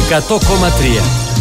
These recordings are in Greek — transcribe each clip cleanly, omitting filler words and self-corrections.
100,3.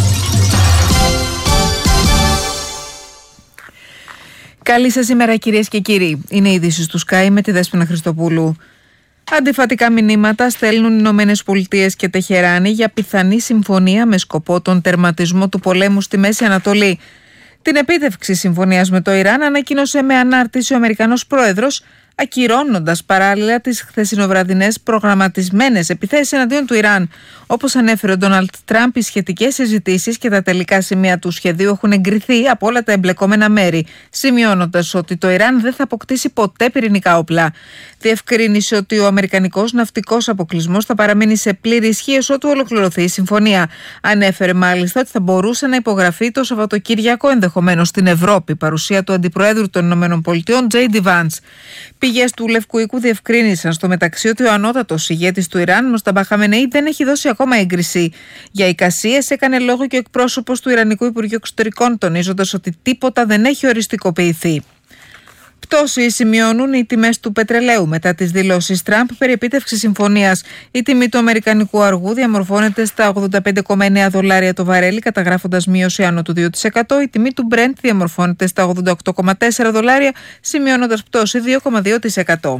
Καλή σας ημέρα, κυρίες και κύριοι. Είναι οι ειδήσεις του Sky με τη Δέσποινα Χριστοπούλου. Αντιφατικά μηνύματα στέλνουν οι Ηνωμένες Πολιτείες και Τεχεράνη για πιθανή συμφωνία με σκοπό τον τερματισμό του πολέμου στη Μέση Ανατολή. Την επίτευξη συμφωνίας με το Ιράν ανακοίνωσε με ανάρτηση ο Αμερικανός πρόεδρος, ακυρώνοντας παράλληλα τις χθεσινοβραδινές προγραμματισμένες επιθέσεις εναντίον του Ιράν. Όπως ανέφερε ο Ντόναλντ Τραμπ, οι σχετικές συζητήσεις και τα τελικά σημεία του σχεδίου έχουν εγκριθεί από όλα τα εμπλεκόμενα μέρη, σημειώνοντας ότι το Ιράν δεν θα αποκτήσει ποτέ πυρηνικά όπλα. Διευκρίνησε ότι ο αμερικανικός ναυτικός αποκλεισμός θα παραμείνει σε πλήρη ισχύ έως ότου ολοκληρωθεί η συμφωνία. Ανέφερε μάλιστα ότι θα μπορούσε να υπογραφεί το Σαββατοκύριακο, ενδεχομένως στην Ευρώπη, παρουσία του Αντιπροέδρου των ΗΠΑ, J.D. Vance. Πηγές του Λευκού Οίκου διευκρίνησαν στο μεταξύ ότι ο ανώτατος ηγέτης του Ιράν, Μοσταμπά Χαμενεή, δεν έχει δώσει ακόμα έγκριση. Για εικασίες έκανε λόγο και ο εκπρόσωπος του Ιρανικού Υπουργείου Εξωτερικών, τονίζοντας ότι τίποτα δεν έχει οριστικοποιηθεί. Πτώση σημειώνουν οι τιμές του πετρελαίου μετά τις δηλώσεις Τραμπ περί επίτευξης συμφωνίας. Η τιμή του αμερικανικού αργού διαμορφώνεται στα $85,9 το βαρέλι, καταγράφοντας μείωση άνω του 2%. Η τιμή του Brent διαμορφώνεται στα $88,4, σημειώνοντας πτώση 2,2%.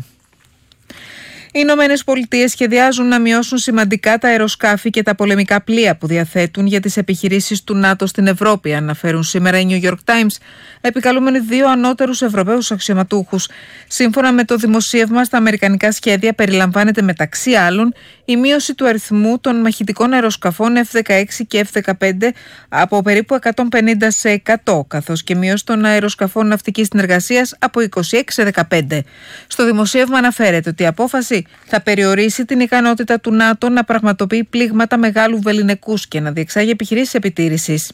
Οι Ηνωμένες Πολιτείες σχεδιάζουν να μειώσουν σημαντικά τα αεροσκάφη και τα πολεμικά πλοία που διαθέτουν για τις επιχειρήσεις του ΝΑΤΟ στην Ευρώπη, αναφέρουν σήμερα οι New York Times, επικαλούμενοι δύο ανώτερους Ευρωπαίους αξιωματούχους. Σύμφωνα με το δημοσίευμα, στα αμερικανικά σχέδια περιλαμβάνεται μεταξύ άλλων η μείωση του αριθμού των μαχητικών αεροσκαφών F-16 και F-15 από περίπου 150 σε 100, καθώς και μείωση των αεροσκαφών ναυτικής συνεργασίας από 26 σε 15. Στο δημοσίευμα αναφέρεται ότι η απόφαση θα περιορίσει την ικανότητα του ΝΑΤΟ να πραγματοποιεί πλήγματα μεγάλου βεληνικούς και να διεξάγει επιχειρήσεις επιτήρησης.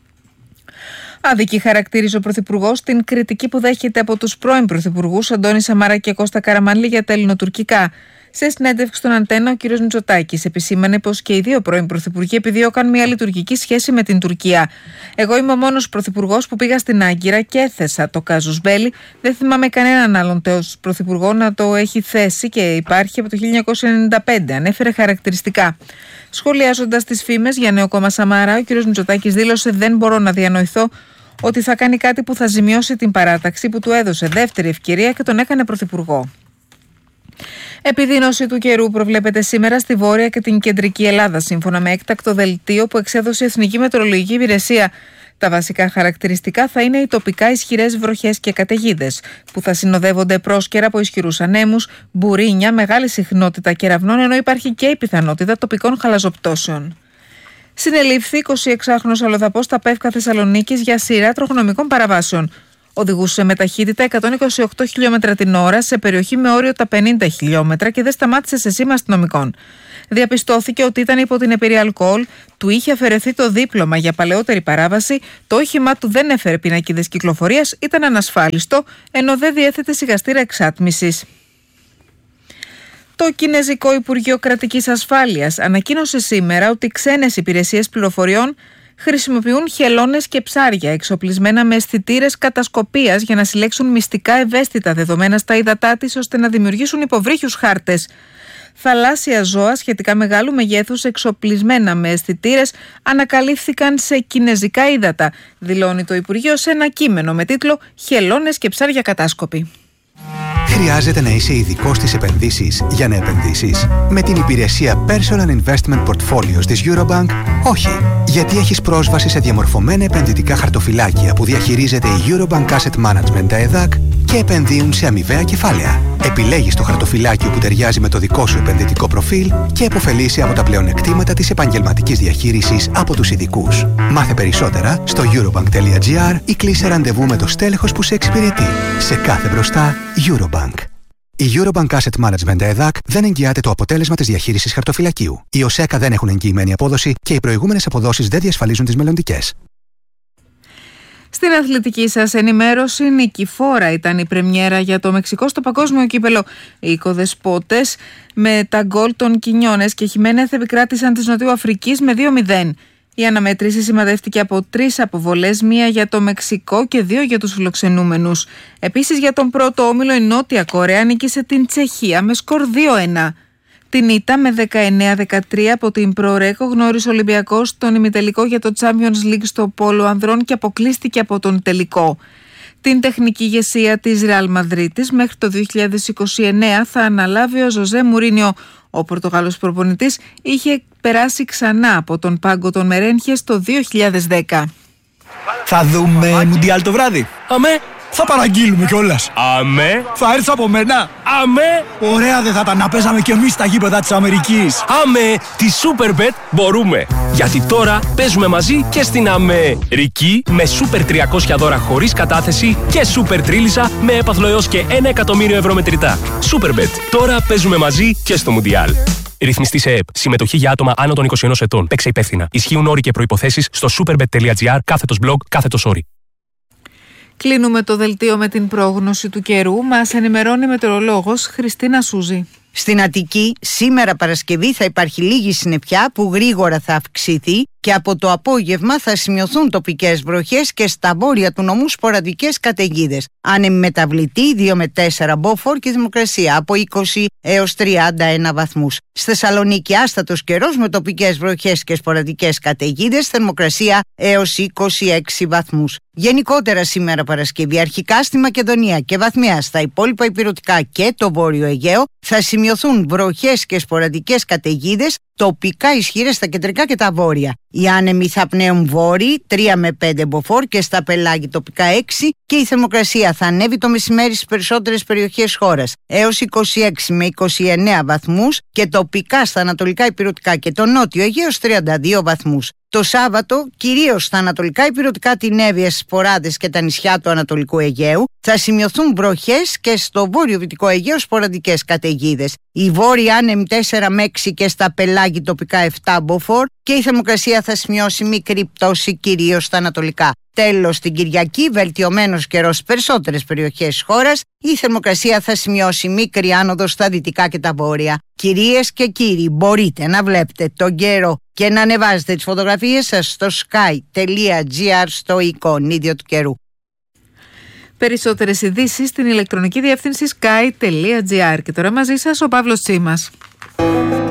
Άδικη χαρακτήριζε ο Πρωθυπουργός την κριτική που δέχεται από τους πρώην Πρωθυπουργούς Αντώνη Σαμαρά και Κώστα Καραμανλή για τα ελληνοτουρκικά. Σε συνέντευξη στον Αντένα, ο κ. Μητσοτάκης επισήμανε πως και οι δύο πρώην πρωθυπουργοί επιδίωκαν μια λειτουργική σχέση με την Τουρκία. Εγώ είμαι ο μόνος πρωθυπουργός που πήγα στην Άγκυρα και έθεσα το κάζους μπέλι. Δεν θυμάμαι κανέναν άλλον τέος πρωθυπουργό να το έχει θέσει και υπάρχει από το 1995, ανέφερε χαρακτηριστικά. Σχολιάζοντας τις φήμες για νέο κόμμα Σαμαρά, ο κ. Μητσοτάκης δήλωσε: δεν μπορώ να διανοηθώ ότι θα κάνει κάτι που θα ζημιώσει την παράταξη που του έδωσε δεύτερη ευκαιρία και τον έκανε πρωθυπουργό. Επιδείνωση του καιρού προβλέπεται σήμερα στη Βόρεια και την Κεντρική Ελλάδα, σύμφωνα με έκτακτο δελτίο που εξέδωσε η Εθνική Μετεωρολογική Υπηρεσία. Τα βασικά χαρακτηριστικά θα είναι οι τοπικά ισχυρές βροχές και καταιγίδες, που θα συνοδεύονται πρόσκαιρα από ισχυρούς ανέμους, μπουρίνια, μεγάλη συχνότητα κεραυνών, ενώ υπάρχει και η πιθανότητα τοπικών χαλαζοπτώσεων. Συνελήφθη 26χρονος αλλοδαπός στα Πεύκα Θεσσαλονίκης για σειρά τροχονομικών παραβάσεων. Οδηγούσε με ταχύτητα 128 χιλιόμετρα την ώρα σε περιοχή με όριο τα 50 χιλιόμετρα και δεν σταμάτησε σε σήμα αστυνομικών. Διαπιστώθηκε ότι ήταν υπό την επίρρρεια αλκοόλ, του είχε αφαιρεθεί το δίπλωμα για παλαιότερη παράβαση, το όχημά του δεν έφερε πινακίδες κυκλοφορίας, ήταν ανασφάλιστο, ενώ δεν διέθετε σιγαστήρα εξάτμισης. Το Κινεζικό Υπουργείο Κρατικής Ασφάλειας ανακοίνωσε σήμερα ότι ξένες υπηρεσίες πληροφοριών χρησιμοποιούν χελώνες και ψάρια εξοπλισμένα με αισθητήρες κατασκοπίας για να συλλέξουν μυστικά ευαίσθητα δεδομένα στα ύδατά της, ώστε να δημιουργήσουν υποβρύχιους χάρτες. Θαλάσσια ζώα σχετικά μεγάλου μεγέθους εξοπλισμένα με αισθητήρες ανακαλύφθηκαν σε κινεζικά ύδατα, δηλώνει το Υπουργείο σε ένα κείμενο με τίτλο «Χελώνες και ψάρια κατάσκοποι». Χρειάζεται να είσαι ειδικός στις επενδύσεις για να επενδύσεις? Με την υπηρεσία Personal Investment Portfolios της Eurobank, όχι. Γιατί έχεις πρόσβαση σε διαμορφωμένα επενδυτικά χαρτοφυλάκια που διαχειρίζεται η Eurobank Asset Management ΕΔΑΚ και επενδύουν σε αμοιβαία κεφάλαια. Επιλέγεις το χαρτοφυλάκιο που ταιριάζει με το δικό σου επενδυτικό προφίλ και επωφελείσαι από τα πλεονεκτήματα της επαγγελματικής διαχείρισης από τους ειδικούς. Μάθε περισσότερα στο eurobank.gr ή κλείσε ραντεβού με το στέλεχος που σε εξυπηρετεί. Σε κάθε μπροστά, Eurobank. Η Eurobank Asset Management ΕΔΑΚ δεν εγγυάται το αποτέλεσμα της διαχείρισης χαρτοφυλακίου. Οι ΟΣΕΚΑ δεν έχουν εγγυημένη απόδοση και οι προηγούμενες αποδόσεις δεν διασφαλίζουν τις μελλοντικές. Στην αθλητική σας ενημέρωση, νικηφόρα ήταν η πρεμιέρα για το Μεξικό στο Παγκόσμιο Κύπελλο. Οι οικοδεσπότες με τα γκολ των Κινιόνες και Χιμένεθ επικράτησαν της Νοτιού Αφρικής με 2-0. Η αναμέτρηση σημαδεύτηκε από 3 αποβολές, 1 για το Μεξικό και 2 για τους φιλοξενούμενους. Επίσης, για τον πρώτο όμιλο η Νότια Κορέα νίκησε την Τσεχία με σκορ 2-1. Την ήττα με 19-13 από την Προρέκο γνώρισε ο Ολυμπιακός τον ημιτελικό για το Champions League στο Πόλο Ανδρών και αποκλείστηκε από τον τελικό. Την τεχνική ηγεσία της Ρεάλ Μαδρίτης μέχρι το 2029 θα αναλάβει ο Ζωζέ Μουρίνιο. Ο Πορτογάλος προπονητής είχε περάσει ξανά από τον πάγκο των Μερένχες το 2010. Θα δούμε Μουντιάλ το βράδυ. Αμέ. Θα παραγγείλουμε κιόλας. Αμέ. Θα έρθεις από μένα. Αμέ. Ωραία δεν θα τα να παίζαμε κι εμείς στα γήπεδα της Αμερικής. Αμέ. Τη Superbet μπορούμε. Γιατί τώρα παίζουμε μαζί και στην Αμερική με Super 300 δώρα χωρίς κατάθεση και Super Τρίλισσα με έπαθλο έως και 1 εκατομμύριο ευρώ μετρητά. Superbet. Τώρα παίζουμε μαζί και στο Μουντιάλ. Ρυθμιστή σε ΕΕΠ. Συμμετοχή για άτομα άνω των 21 ετών. Παίξε υπεύθυνα. Ισχύουν όροι και προϋποθέσεις στο superbet.gr/blog/όροι. Κλείνουμε το δελτίο με την πρόγνωση του καιρού. Μας ενημερώνει η μετεωρολόγος Χριστίνα Σούζη. Στην Αττική σήμερα Παρασκευή θα υπάρχει λίγη συννεφιά που γρήγορα θα αυξηθεί και από το απόγευμα θα σημειωθούν τοπικές βροχές και στα βόρεια του νομού σποραδικές καταιγίδες. Άνεμη μεταβλητή 2 με 4 μποφόρ και θερμοκρασία από 20 έως 31 βαθμούς. Στη Θεσσαλονίκη άστατος καιρός με τοπικές βροχές και σποραδικές καταιγίδες, θερμοκρασία έως 26 βαθμούς. Γενικότερα σήμερα Παρασκευή αρχικά στη Μακεδονία και βαθμιά στα υπόλοιπα ηπειρωτικά και το Βόρειο Αιγαίο θα σημειωθούν βροχές και σποραδικές καταιγίδες, τοπικά ισχυρές στα κεντρικά και τα βόρεια. Οι άνεμοι θα πνέουν βόρειοι 3 με 5 μποφόρ και στα πελάγη τοπικά 6 και η θερμοκρασία θα ανέβει το μεσημέρι στις περισσότερες περιοχές χώρας έως 26 με 29 βαθμούς και τοπικά στα ανατολικά ηπειρωτικά και το νότιο Αιγαίο 32 βαθμούς. Το Σάββατο, κυρίως στα ανατολικά ηπειρωτικά, την Εύβοια, στις Ποράδες και τα νησιά του Ανατολικού Αιγαίου, θα σημειωθούν βροχές και στο βόρειο-δυτικό Αιγαίο σποραδικές καταιγίδες. Οι βόρειοι άνεμοι 4 με 6 και στα πελάγη τοπικά 7 μποφόρ και η θερμοκρασία θα σημειώσει μικρή πτώση κυρίως στα ανατολικά. Τέλος, την Κυριακή, βελτιωμένος καιρός στις περισσότερες περιοχές της χώρας, η θερμοκρασία θα σημειώσει μικρή άνοδο στα δυτικά και τα βόρεια. Κυρίες και κύριοι, μπορείτε να βλέπετε τον καιρό και να ανεβάζετε τις φωτογραφίες σας στο sky.gr στο εικονίδιο του καιρού. Περισσότερες ειδήσεις στην ηλεκτρονική διεύθυνση sky.gr. Και τώρα μαζί σας ο Παύλος Τσίμας.